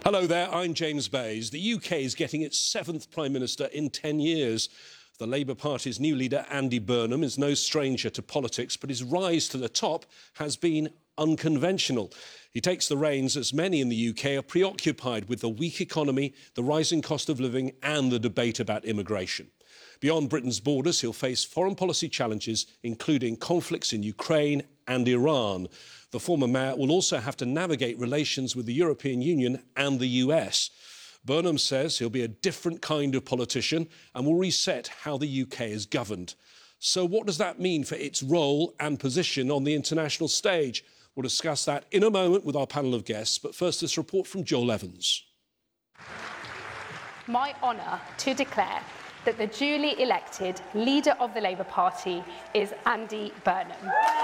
Hello there, I'm James Bays. The UK is getting its 7th Prime Minister in 10 years. The Labour Party's new leader, Andy Burnham, is no stranger to politics, but his rise to the top has been unconventional. He takes the reins as many in the UK are preoccupied with the weak economy, the rising cost of living and the debate about immigration. Beyond Britain's borders, he'll face foreign policy challenges, including conflicts in Ukraine and Iran. The former mayor will also have to navigate relations with the European Union and the US. Burnham says he'll be a different kind of politician and will reset how the UK is governed. So what does that mean for its role and position on the international stage? We'll discuss that in a moment with our panel of guests, but first this report from Joel Evans. My honour to declare that the duly elected leader of the Labour Party is Andy Burnham.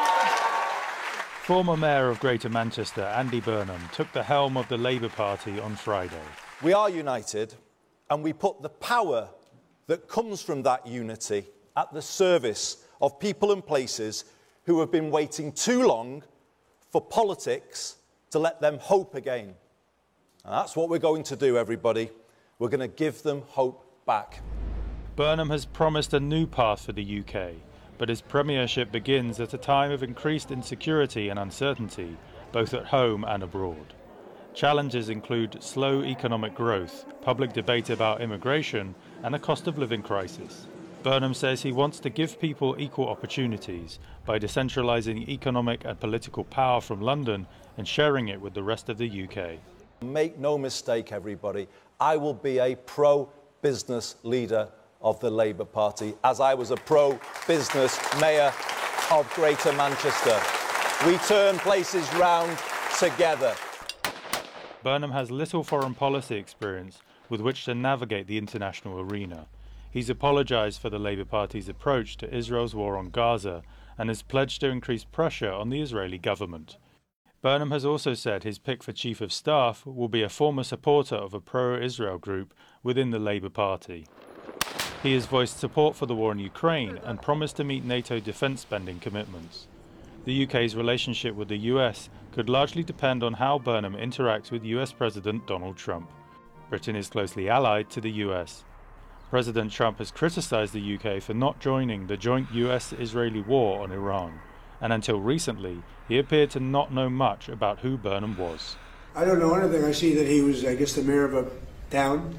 Former Mayor of Greater Manchester, Andy Burnham, took the helm of the Labour Party on Friday. We are united, and we put the power that comes from that unity at the service of people and places who have been waiting too long for politics to let them hope again. And that's what we're going to do, everybody. We're going to give them hope back. Burnham has promised a new path for the UK, but his premiership begins at a time of increased insecurity and uncertainty, both at home and abroad. Challenges include slow economic growth, public debate about immigration, and a cost of living crisis. Burnham says he wants to give people equal opportunities by decentralising economic and political power from London and sharing it with the rest of the UK. Make no mistake, everybody, I will be a pro-business leader of the Labour Party, as I was a pro-business mayor of Greater Manchester. We turn places round together. Burnham has little foreign policy experience with which to navigate the international arena. He's apologised for the Labour Party's approach to Israel's war on Gaza and has pledged to increase pressure on the Israeli government. Burnham has also said his pick for Chief of Staff will be a former supporter of a pro-Israel group within the Labour Party. He has voiced support for the war in Ukraine and promised to meet NATO defence spending commitments. The UK's relationship with the US could largely depend on how Burnham interacts with US President Donald Trump. Britain is closely allied to the US. President Trump has criticised the UK for not joining the joint US-Israeli war on Iran, and until recently, he appeared to not know much about who Burnham was. I don't know anything. I see that he was, the mayor of a town.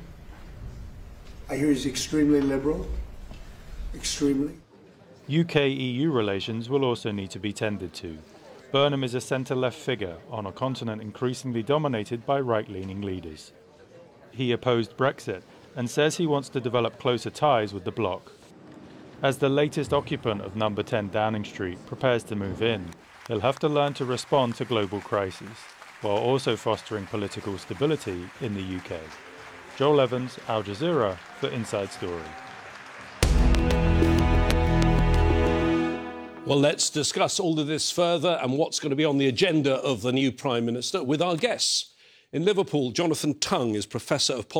I hear he's extremely liberal. Extremely. UK-EU relations will also need to be tended to. Burnham is a centre-left figure on a continent increasingly dominated by right-leaning leaders. He opposed Brexit and says he wants to develop closer ties with the bloc. As the latest occupant of number 10 Downing Street prepares to move in, he'll have to learn to respond to global crises, while also fostering political stability in the UK. Joel Evans, Al Jazeera, for Inside Story. Well, let's discuss all of this further and what's going to be on the agenda of the new Prime Minister with our guests. In Liverpool, Jonathan Tongue is Professor of Politics